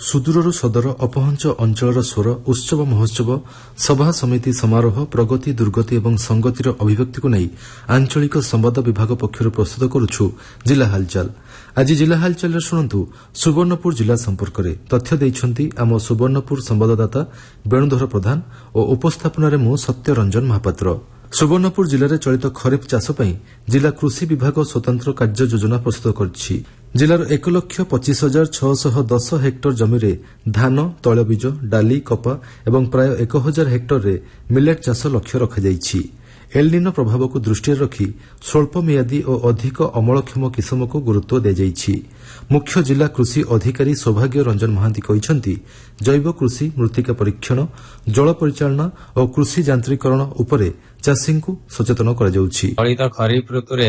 सुदूरରୁ ସଦର ଅପହଞ୍ଚ ଅଞ୍ଚଳର ସ୍ୱର ଉତ୍ସବ ମହୋତ୍ସବ ସଭା ସମିତି ସମାରୋହ ପ୍ରଗତି ଦୁର୍ଗତି ଏବଂ ସଂଗତିର ଅଭିବ୍ୟକ୍ତିକୁ ନେଇ ଆଞ୍ଚଳିକ ସମ୍ବାଦ ବିଭାଗ ପକ୍ଷରୁ ପ୍ରସ୍ତୁତ କରୁଛୁ ଜିଲ୍ଲା ହାଲଚାଲ। ଆଜି ଜିଲ୍ଲା ହାଲଚାଲରେ ଶୁଣନ୍ତୁ ସୁବର୍ଣ୍ଣପୁର ଜିଲ୍ଲା ସମ୍ପର୍କରେ ତଥ୍ୟ ଦେଇଛନ୍ତି ଆମ ସୁବର୍ଣ୍ଣପୁର ସମ୍ବାଦଦାତା ବେଣୁଧର ପ୍ରଧାନ ଓ ଉପସ୍ଥାପନାରେ ମୁଁ ସତ୍ୟରଞ୍ଜନ ମହାପାତ୍ର। ସୁବର୍ଣ୍ଣପୁର ଜିଲ୍ଲାରେ ଚଳିତ ଖରିଫ ଚାଷ ପାଇଁ ଜିଲ୍ଲା କୃଷି ବିଭାଗ ସ୍ୱତନ୍ତ୍ର କାର୍ଯ୍ୟ ଯୋଜନା ପ୍ରସ୍ତୁତ କରିଛି। ଜିଲ୍ଲାର 1,25,610 ହେକ୍ଟର ଜମିରେ ଧାନ ତୈଳବୀଜ ଡାଲି କପା ଏବଂ ପ୍ରାୟ 1,000 ହେକ୍ଟରରେ ମିଲେଟ୍ ଚାଷ ଲକ୍ଷ୍ୟ ରଖାଯାଇଛି। ଏଲ୍‌ନିନୋ ପ୍ରଭାବକୁ ଦୃଷ୍ଟିରେ ରଖି ସ୍ୱଳ୍ପମିଆଦୀ ଓ ଅଧିକ ଅମଳକ୍ଷମ କିସମକୁ ଗୁରୁତ୍ୱ ଦିଆଯାଇଛି। ମୁଖ୍ୟ ଜିଲ୍ଲା କୃଷି ଅଧିକାରୀ ସୌଭାଗ୍ୟ ରଞ୍ଜନ ମହାନ୍ତି କହିଛନ୍ତି ଜୈବ କୃଷି ମୃତ୍ତିକା ପରୀକ୍ଷଣ ଜଳ ପରିଚାଳନା ଓ କୃଷି ଯାନ୍ତ୍ରିକରଣ ଉପରେ ଚାଷୀଙ୍କୁ ସଚେତନ କରାଯାଉଛି। ଚଳିତ ଖରିଫ ଋତୁରେ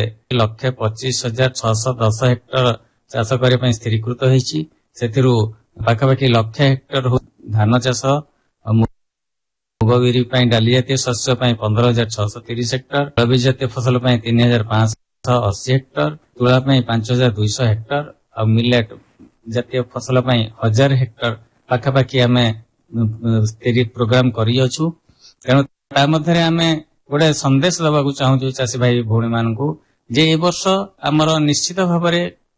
1,25,610 ହେକ୍ଟର ଚାଷ କରିବା ପାଇଁ ସ୍ଥିରୀକୃତ ହୋଇଛି। ସେଥିରୁ ପାଖାପାଖି 1,00,000 ହେକ୍ଟର ଧାନ ଚାଷ, ମୁଗ ବିରି ପାଇଁ ଡାଲି ଜାତୀୟ ଶସ୍ୟ ପାଇଁ 15,630 ହେକ୍ଟର, ରବି ଜାତୀୟ ଫସଲ ପାଇଁ 3,580 ହେକ୍ଟର, ତୁଳା ପାଇଁ 5,200 ହେକ୍ଟର ଆଉ ମିଲେଟ୍ ଜାତୀୟ ଫସଲ ପାଇଁ 1,000 ହେକ୍ଟର ପାଖାପାଖି ଆମେ ପ୍ରୋଗ୍ରାମ କରିଅଛୁ। ତେଣୁ ତା ମଧ୍ୟରେ ଆମେ ଗୋଟେ ସନ୍ଦେଶ ଦେବାକୁ ଚାହୁଁଛୁ ଚାଷୀ ଭାଇ ଭଉଣୀ ମାନଙ୍କୁ ଯେ ଏ ବର୍ଷ ଆମର ନିଶ୍ଚିତ ଭାବରେ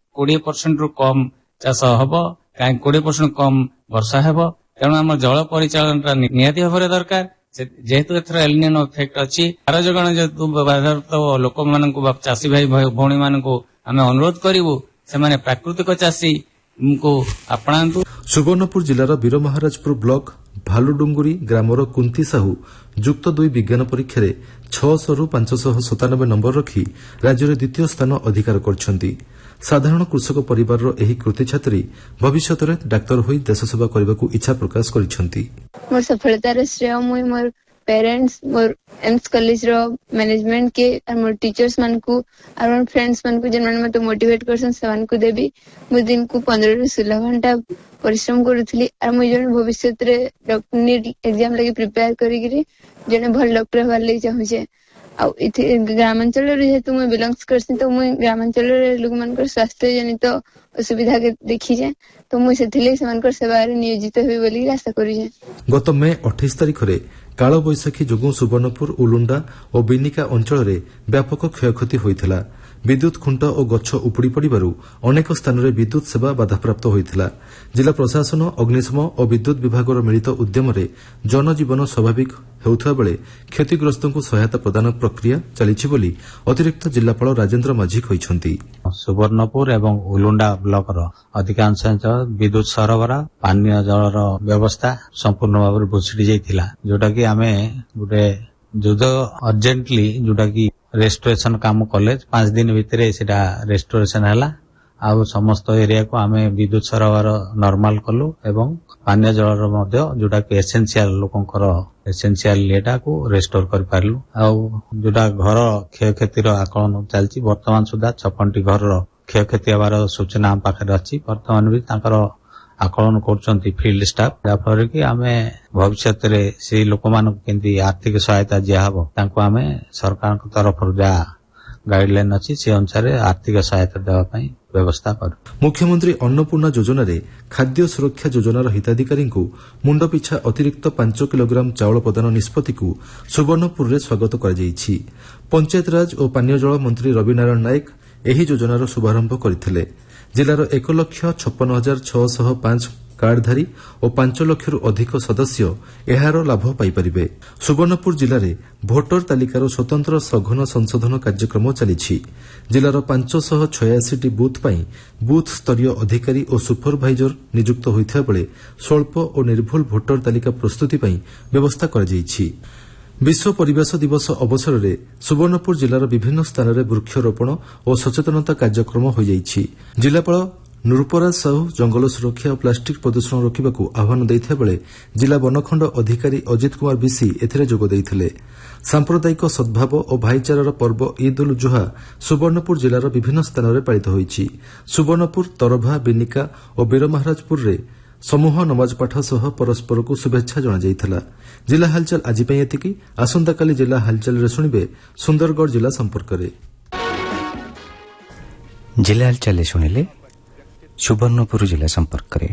20% ରୁ କମ ଚାଷ ହବ, 20% କମ ବର୍ଷା ହେବ। ତେଣୁ ଆମର ଜଳ ପରିଚାଳନାଟା ନିହାତି ଭାବରେ ଦରକାର। ଯେହେତୁ ଏଥର ଏଲ୍‌ନିନୋ ଇଫେକ୍ଟ ଅଛି, ସାର ଯୋଗାଣ ଯେହେତୁ ବାଧାପ୍ରାପ୍ତ ଲୋକମାନଙ୍କୁ ବା ଚାଷୀ ଭାଇ ଭଉଣୀ ମାନଙ୍କୁ ଆମେ ଅନୁରୋଧ କରିବୁ ସେମାନେ ପ୍ରାକୃତିକ ଚାଷୀଙ୍କୁ ଆପଣାନ୍ତୁ। ସୁବର୍ଣ୍ଣପୁର ଜିଲ୍ଲାର ବୀରମହାରାଜପୁର ବ୍ଲକ ଭାଲୁଡୁଙ୍ଗୁରୀ ଗ୍ରାମର କୁନ୍ତି ସାହୁ ଯୁକ୍ତ 2 ବିଜ୍ଞାନ ପରୀକ୍ଷାରେ 600ରୁ 597 ନମ୍ବର ରଖି ରାଜ୍ୟରେ ଦ୍ୱିତୀୟ ସ୍ଥାନ ଅଧିକାର କରିଛନ୍ତି। ସାଧାରଣ କୃଷକ ପରିବାରର ଏହି କୃତି ଛାତ୍ରୀ ଭବିଷ୍ୟତରେ ଡାକ୍ତର ହୋଇ ଦେଶସେବା କରିବାକୁ ଇଚ୍ଛା ପ୍ରକାଶ କରିଛନ୍ତି। ମୋର ସଫଳତାର ଶ୍ରେୟ ମୁଁ ମୋର पेरेंट्स मोर एम्स कॉलेज रो मैनेजमेंट के और मोर टीचर्स मान को और मोर फ्रेंड्स मान को जन मान मते मोटिवेट करसन समान को देबी। मु दिन को 15 ରୁ 16 घंटा परिश्रम करूथली और मु जन भविष्य रे डॉक्टर नीट एग्जाम लगे प्रिपेयर करी गिरी जन भल डॉक्टर हवार ले चाहू छे। आ इथे ग्रामांचल रे जेतु मु बिलोंग्स करसी तो मु ग्रामांचल रे लोग मान कर स्वास्थ्य जनित असुविधा के देखी जे तो मु सेथिले समान कर सेवा रे नियोजित होई बोली आशा करी जे। गत मे 28 तारिख रे काल बैशाखी जोगु सुवर्णपुर उलुंडा और बिनिका अंचल रे व्यापक क्षयक्षति होइथिला। विद्युत खुंट और गछ उपुड़ी पड़िबारु अनेक स्थान रे विद्युत सेवा बाधाप्राप्त होइथिला। जिला प्रशासन अग्निशम और विद्युत विभागर मिलित उद्यम रे जनजीवन स्वाभाविक हेउथबा बेले क्षतिग्रस्तों सहायता प्रदान प्रक्रिया चलीछि बोली अतिरिक्त जिलापाल राजेंद्र माझी कहिसंती। सुवर्णपुर एवं उलुंडा ब्लॉक रो अधिकांश अंचल विद्युत सरबराह पानीय जलर व्यवस्था संपूर्ण भाव में भुसुड़ी जाइथिला, जोटा कि आमे गुटे जुद अर्जेंटली जोटा कि रेस्टोरेशन काम कले 5 दिन भितर सेटा रेस्टोरेशन हैला। आउ समस्त एरिया को आमे विद्युत सरबराह नॉर्मल कलु एवं पानीय जलर मध्य जोटा कि एसेंशियल लोकंकर एसेंशियल लेटा को रेस्टोर कर पारलु। आउ जोटा घर क्षयक्षतिर आकलन चलछि वर्तमान सुधा 56टी घर क्षयक्षति हबार सूचना हम पाखे अछि। वर्तमान भी तांकर आकलन करछंती फील्ड स्टाफ, जाफर कि आमे भविष्य रे से लोक मान केंती आर्थिक सहायता जे हबो तांको आमे सरकार के तरफ जा गाइडलाइन अछि से अनुसार आर्थिक सहायता देवा पई व्यवस्था कर। मुख्यमंत्री अन्नपूर्णा योजना रे खाद्य सुरक्षा योजनार हिताधिकारी को मुंड पिछा अतिरिक्त 5 किलोग्राम चाउल प्रदान निष्पत्ति को सुवर्णपुर रे स्वागत करा जायछि। पंचायत राज और पानीय जल मंत्री रविनारायण नायक एही योजनार शुभारंभ करथिले। जिलार 1,56,605 कार्डधारी और 5 लक्षरू अधिक सदस्य एहार लाभ पाइपारिबे। सुवर्णपुर जिले में भोटर तालिकार स्वतंत्र सघन संशोधन कार्यक्रम चली। जिलार 586टी बूथ पर बूथ स्तरीय अधिकारी और सुपरभाइजर नियुक्त होता बेले स्वल्प और निर्भुल भोटर तालिका प्रस्तुति व्यवस्था कर। विश्व परिवेश दिवस अवसर में सुवर्णपुर जिलार विभिन्न स्थान में वृक्षरोपण और सचेतनता कार्यक्रम हो जाइछि। जिलापाल नूरपराज साहू जंगल सुरक्षा और प्लास्टिक प्रदूषण रोकने को आह्वान देता बेले जिला वनखंड अधिकारी अजित कुमार बिसी एथिरे जोग देइथिले। सांप्रदायिक सद्भाव और भाईचारार पर्व ईद उल जुहा सुवर्णपुर जिलार विभिन्न स्थान में पालित होइछि। सुवर्णपुर तरभा बिनिका और बीरमहाराजपुर रे समूह नमाज पाठ सह परस्पर को शुभेच्छा जणाଯାଇଥିଲା। जिला हालचाल आज एतिकी। आसंताकाली जिला हालचाल रे सुनिबे सुंदरगढ़ जिला संपर्क रे। जिला हालचाल सुनिले सुवर्णपुर जिला संपर्क रे।